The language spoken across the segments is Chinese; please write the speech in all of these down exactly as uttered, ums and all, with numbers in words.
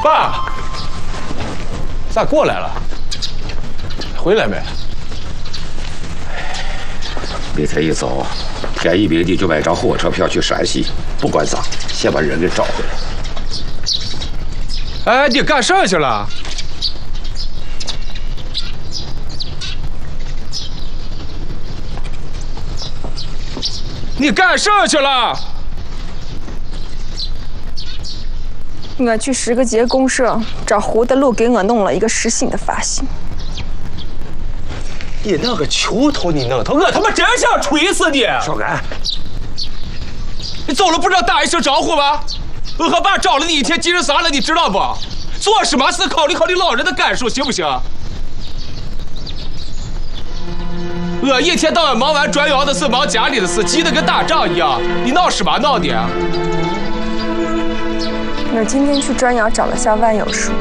爸，咋过来了？回来没？ 明天一早，天一鸣地就买张火车票去山西，不管咋，先把人给找回来。 哎，你干啥去了？你干啥去了？ 我去十个节公社找胡德禄给我弄了一个实心的发型。 你那个球头你弄头，我他妈真想锤死你！ 少干！ 你走了不知道打一声招呼吗？我和爸找了你一天，急成啥了，你知道不？做什么事考虑考虑老人的感受，行不行？我一天到晚忙完转窑的事，忙家里的事，急得跟打仗一样。你闹什么闹的？ 我今天去砖窑找了下万有叔，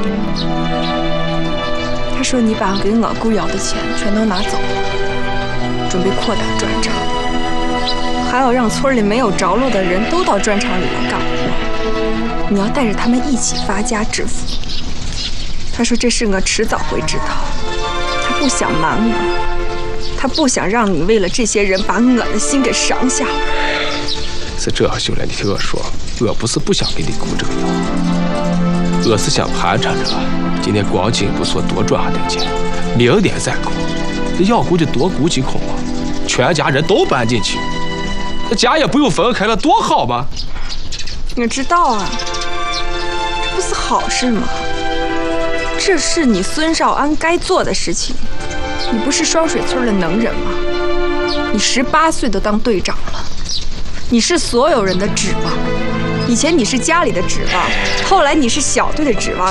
他说你把给我雇窑的钱全都拿走了，准备扩大砖厂，还要让村里没有着落的人都到砖厂里来干活，你要带着他们一起发家致富。他说这事我迟早会知道，他不想瞒我，他不想让你为了这些人把我的心给伤下。 是这样，兄弟，你听我说，我不是不想给你雇这个窑，我是想盘缠着，今天光景不错，多赚下点钱，明年再雇，这窑估计多雇几口啊，全家人都搬进去，这家也不用分开了，多好吗？ 我知道啊，这不是好事吗？这是你孙少安该做的事情。你不是双水村的能人吗？你十八岁都当队长了，你是所有人的指望。以前你是家里的指望，后来你是小队的指望，